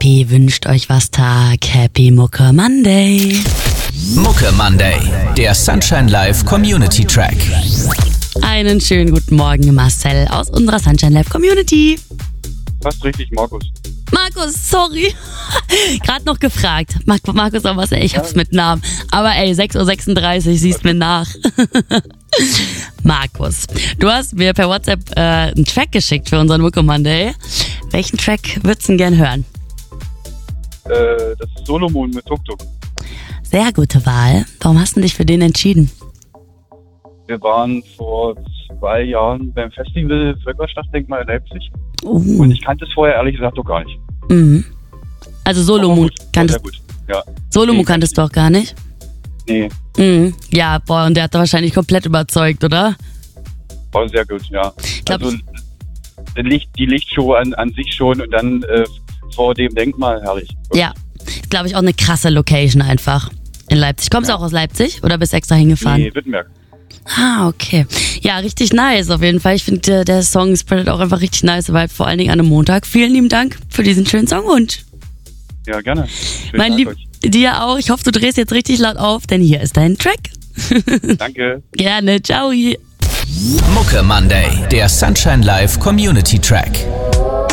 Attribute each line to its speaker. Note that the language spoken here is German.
Speaker 1: Happy wünscht euch was Tag. Happy Mucke Monday.
Speaker 2: Mucke Monday, der Sunshine Live Community Track.
Speaker 1: Einen schönen guten Morgen, Marcel aus unserer Sunshine Live Community.
Speaker 3: Fast richtig, Markus.
Speaker 1: Markus, sorry. Gerade noch gefragt. Markus, aber was, ich hab's mit Namen. Aber 6:36 Uhr, siehst mir nach. Markus, du hast mir per WhatsApp einen Track geschickt für unseren Mucke Monday. Welchen Track würdest du denn gern hören?
Speaker 3: Das ist Solomon mit Tuk Tuk.
Speaker 1: Sehr gute Wahl. Warum hast du dich für den entschieden?
Speaker 3: Wir waren vor 2 Jahren beim Festival Völkerschlachtdenkmal in Leipzig.
Speaker 1: Uh.
Speaker 3: Und ich kannte es vorher ehrlich gesagt doch gar nicht.
Speaker 1: Mhm. Also Solomon
Speaker 3: Sehr
Speaker 1: kanntest
Speaker 3: gut. Ja.
Speaker 1: Solomon kanntest du auch gar nicht?
Speaker 3: Nee,
Speaker 1: Mhm. Ja, boah, und der hat da wahrscheinlich komplett überzeugt, oder?
Speaker 3: war sehr gut, ja.
Speaker 1: glaub,
Speaker 3: Also die Lichtshow an sich schon und dann vor dem Denkmal, herrlich.
Speaker 1: Ja, ist, glaube ich, auch eine krasse Location einfach in Leipzig. Kommst du auch aus Leipzig oder bist extra hingefahren?
Speaker 3: Nee, Wittenberg.
Speaker 1: Ah, okay. Ja, richtig nice auf jeden Fall. Ich finde, der Song spreadet auch einfach richtig nice Vibe, vor allen Dingen an einem Montag. Vielen lieben Dank für diesen schönen Songwunsch.
Speaker 3: Ja, gerne.
Speaker 1: Mein Lieb, dir auch. Ich hoffe, du drehst jetzt richtig laut auf, denn hier ist dein Track.
Speaker 3: Danke.
Speaker 1: Gerne, ciao.
Speaker 2: Mucke Monday, der Sunshine Live Community Track.